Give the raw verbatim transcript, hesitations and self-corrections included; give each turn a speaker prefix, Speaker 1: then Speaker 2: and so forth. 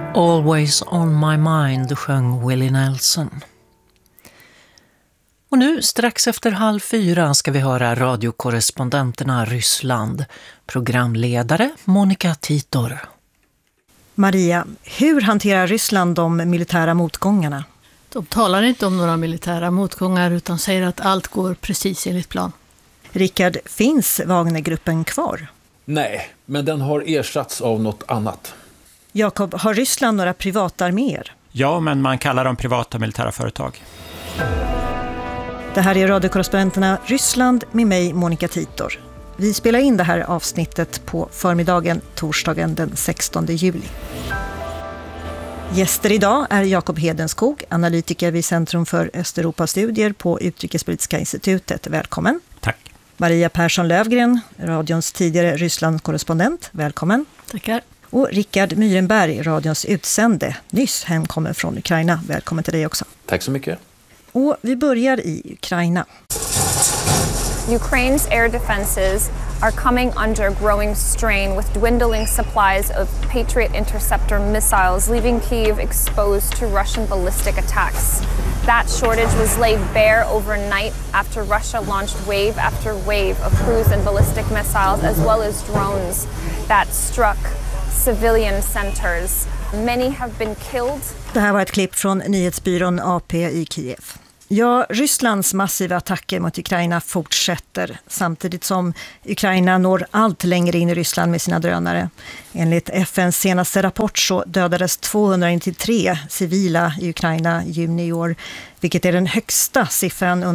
Speaker 1: Always on my mind, sjöng Willie Nelson. Och nu strax efter halv fyra ska vi höra radiokorrespondenterna Ryssland. Programledare Monica Titor.
Speaker 2: Maria, hur hanterar Ryssland de militära motgångarna?
Speaker 3: De talar inte om några militära motgångar utan säger att allt går precis enligt plan.
Speaker 2: Rickard, finns Wagnergruppen kvar?
Speaker 4: Nej, men den har ersatts av något annat.
Speaker 2: Jakob, har Ryssland några privatarméer?
Speaker 5: Ja, men man kallar dem privata militära företag.
Speaker 2: Det här är radiokorrespondenterna Ryssland med mig, Monica Titor. Vi spelar in det här avsnittet på förmiddagen, torsdagen den sextonde juli. Gäster idag är Jakob Hedenskog, analytiker vid Centrum för Östeuropastudier på Utrikespolitiska institutet. Välkommen.
Speaker 5: Tack.
Speaker 2: Maria Persson Lövgren, radions tidigare Ryssland-korrespondent. Välkommen.
Speaker 3: Tackar.
Speaker 2: Och Rickard Myrenberg, radions utsände, nyss hemkommen från Ukraina. Välkommen till dig också.
Speaker 4: Tack så mycket.
Speaker 2: Och vi börjar i Ukraina.
Speaker 6: Ukraine's air defenses are coming under growing strain with dwindling supplies of Patriot interceptor missiles, leaving Kyiv exposed to Russian ballistic attacks. That shortage was laid bare overnight after Russia launched wave after wave of cruise and ballistic missiles, as well as drones that struck civilian centers. Many have been killed.
Speaker 2: Det här var ett klipp från nyhetsbyrån A P i Kiev. Ja, Rysslands massiva attacker mot Ukraina fortsätter samtidigt som Ukraina når allt längre in i Ryssland med sina drönare. Enligt F N:s senaste rapport så dödades tvåhundranittiotre civila i Ukraina i juni i år, vilket är den högsta siffran